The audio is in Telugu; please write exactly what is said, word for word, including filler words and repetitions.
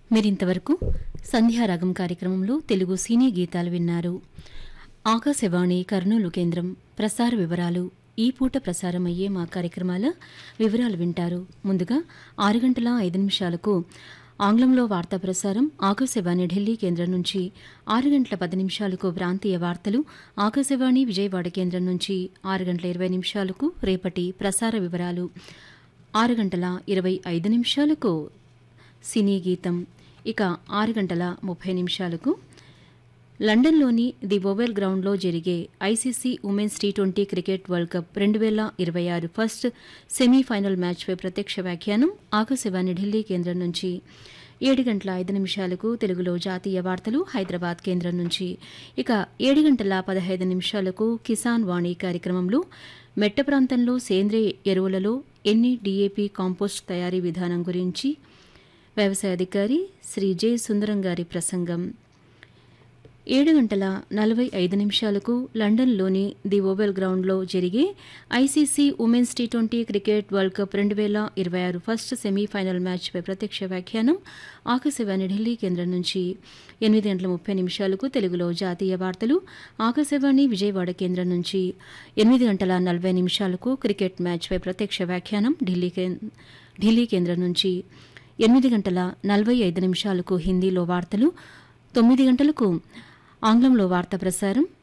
మీరింతవరకు సంధ్యారాగం కార్యక్రమంలో తెలుగు సినీ గీతాలు విన్నారు. ఆకాశవాణి కర్నూలు కేంద్రం ప్రసార వివరాలు. ఈ పూట ప్రసారమయ్యే మా కార్యక్రమాల వివరాలు వింటారు. ముందుగా ఆరు గంటల ఐదు నిమిషాలకు ఆంగ్లంలో వార్తా ప్రసారం ఆకాశవాణి ఢిల్లీ కేంద్రం నుంచి, ఆరు గంటల పది నిమిషాలకు ప్రాంతీయ వార్తలు ఆకాశవాణి విజయవాడ కేంద్రం నుంచి, ఆరు గంటల ఇరవై నిమిషాలకు రేపటి ప్రసార వివరాలు, ఆరు గంటల ఇరవై ఐదు నిమిషాలకు సినీ గీతం. ఇక ఆరు గంటల ముప్పై నిమిషాలకు లండన్లోని ది ఓవెల్ గ్రౌండ్లో జరిగే ICC women's T twenty cricket world cup రెండు వేల ఇరవై ఆరు ఫస్ట్ సెమీఫైనల్ మ్యాచ్పై ప్రత్యక్ష వ్యాఖ్యానం ఆకాశవాణి ఢిల్లీ కేంద్రం నుంచి, ఏడు గంటల ఐదు నిమిషాలకు తెలుగులో జాతీయ వార్తలు హైదరాబాద్ కేంద్రం నుంచి. ఇక ఏడు గంటల పదహైదు నిమిషాలకు కిసాన్ వాణి కార్యక్రమంలో మెట్ట ప్రాంతంలో సేంద్రియ ఎరువులలో ఎన్ని డీఏపీ కాంపోస్ట్ తయారీ విధానం గురించి వ్యవసాయ అధికారి శ్రీ జె సుందరం గారి ప్రసంగం. ఏడు గంటల నలభై ఐదు నిమిషాలకు లండన్లోని ది ఓవెల్ గ్రౌండ్లో జరిగే ICC women's T twenty cricket world cup రెండు వేల ఇరవై ఆరు ఫస్ట్ సెమీఫైనల్ మ్యాచ్పై ప్రత్యక్ష వ్యాఖ్యానం ఆకాశవాణి ఢిల్లీ కేంద్రం నుంచి. ఎనిమిది గంటల ముప్పై నిమిషాలకు తెలుగులో జాతీయ వార్తలు ఆకాశవాణి విజయవాడ కేంద్రం నుంచి. ఎనిమిది గంటల నలభై నిమిషాలకు క్రికెట్ మ్యాచ్పై ప్రత్యక్ష వ్యాఖ్యానం ఢిల్లీ ఢిల్లీ కేంద్రం నుంచి. ఎనిమిది గంటల నలభై ఐదు నిమిషాలకు హిందీలో వార్తలు, తొమ్మిది గంటలకు ఆంగ్లంలో వార్తా ప్రసారం,